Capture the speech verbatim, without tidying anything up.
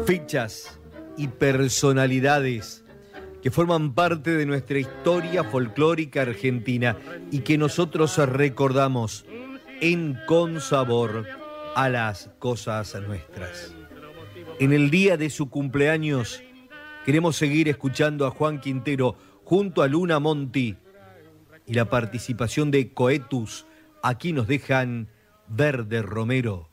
Fechas y personalidades que forman parte de nuestra historia folclórica argentina y que nosotros recordamos en Con Sabor a las cosas nuestras. En el día de su cumpleaños queremos seguir escuchando a Juan Quintero junto a Luna Monti y la participación de Coetus. Aquí nos dejan Verde Romero.